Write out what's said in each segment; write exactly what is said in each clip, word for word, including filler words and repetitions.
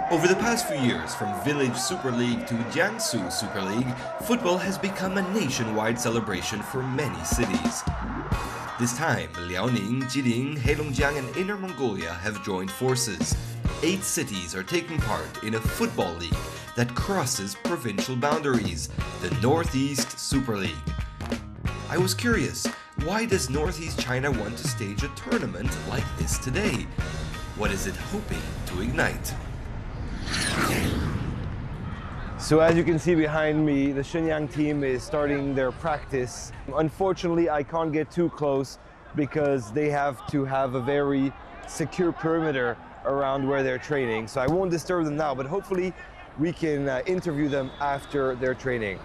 Over the past few years, from Village Super League to Jiangsu Super League, football has become a nationwide celebration for many cities. This time, Liaoning, Jilin, Heilongjiang and Inner Mongolia have joined forces. Eight cities are taking part in a football league that crosses provincial boundaries, the Northeast Super League. I was curious, why does Northeast China want to stage a tournament like this today? What is it hoping to ignite? So as you can see behind me, the Shenyang team is starting their practice. Unfortunately, I can't get too close because they have to have a very secure perimeter around where they're training. So I won't disturb them now, but hopefully we can uh, interview them after their training.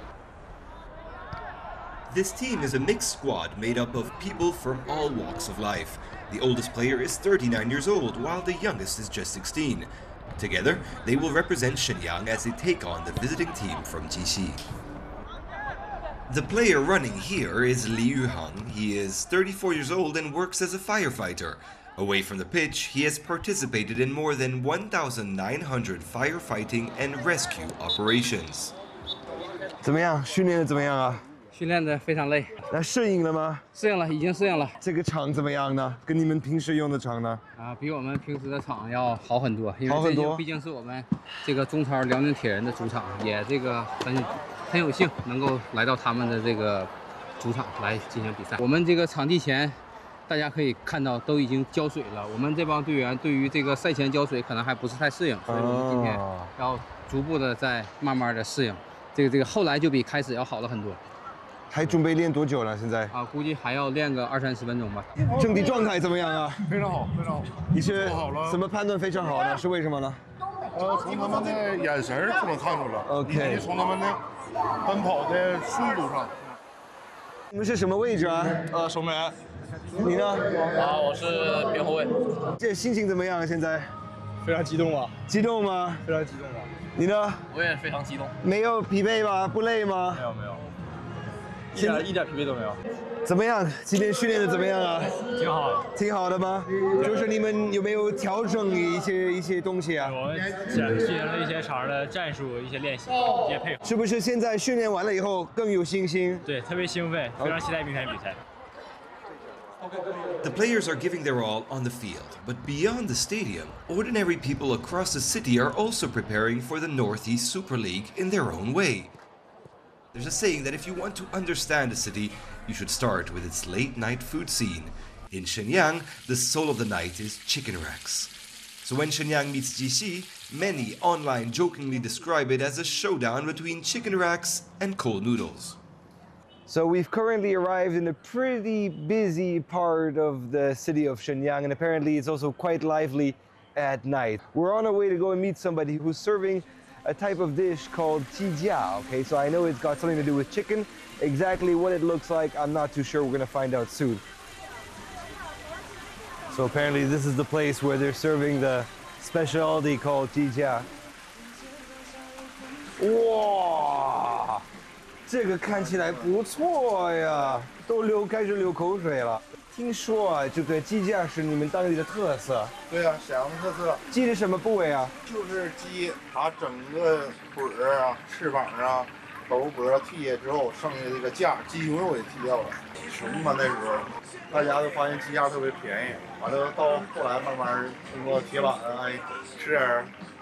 This team is a mixed squad made up of people from all walks of life. The oldest player is thirty-nine years old, while the youngest is just sixteen. Together, they will represent Shenyang as they take on the visiting team from Jixi. The player running here is Li Yuhang. He is thirty-four years old and works as a firefighter. Away from the pitch, he has participated in more than one thousand nine hundred firefighting and rescue operations. 怎么样？训练的怎么样啊？ 训练的非常累， 那适应了吗？ 适应了，已经适应了。 这个场怎么样呢？跟你们平时用的场呢？ 啊，比我们平时的场要好很多，因好很多为这毕竟是我们这个中超辽宁铁人的主场，也这个很很有幸能够来到他们的这个主场来进行比赛。我们这个场地前，大家可以看到都已经浇水了。我们这帮队员对于这个赛前浇水可能还不是太适应，所以我们今天要逐步的再慢慢的适应。这个这个后来就比开始要好了很多。 还准备练多久了？现在啊，估计还要练个二三十分钟吧。 整体状态怎么样啊？ 非常好，非常好。 你是什么判断非常好呢？是为什么呢？ 呃，从他们的眼神就能看出来 OK 以及从他们的奔跑的速度上。 你们是什么位置啊？ 呃，守门员。 你呢？ 啊，我是边后卫。 这心情怎么样？现在非常激动啊！ 激动吗？ 非常激动啊！ 你呢？ 我也非常激动。 没有疲惫吗？不累吗？ 没有没有，一点一点疲惫都没有。 怎么样？今天训练的怎么样啊？ 挺好的。 挺好的吗？就是你们有没有调整一些一些东西啊？ 我们进行了一些场上的战术、一些练习、一些配合。 是不是现在训练完了以后更有信心？ 对，特别兴奋，非常期待明天比赛。 The players are giving their all on the field, but beyond the stadium, ordinary people across the city are also preparing for the Northeast Super League in their own way. There's a saying that if you want to understand a city, you should start with its late-night food scene. In Shenyang, the soul of the night is chicken racks. So when Shenyang meets Jixi, many online jokingly describe it as a showdown between chicken racks and cold noodles. So we've currently arrived in a pretty busy part of the city of Shenyang, and apparently it's also quite lively at night. We're on our way to go and meet somebody who's serving a type of dish called jijia. Okay, so I know it's got something to do with chicken. Exactly what it looks like, I'm not too sure. We're gonna find out soon. So apparently this is the place where they're serving the specialty called jijia. Wow! 这个看起来不错呀，都流开始流口水了。听说啊，这个鸡架是你们当地的特色。 对呀、啊，沈阳的特色。 鸡是什么部位啊？ 就是鸡，它整个腿儿啊、翅膀啊、头脖剔下之后，剩下这个架，鸡胸肉也剔掉了。穷嘛那时候，大家都发现鸡架特别便宜，完了到后来慢慢通过铁板，哎，吃点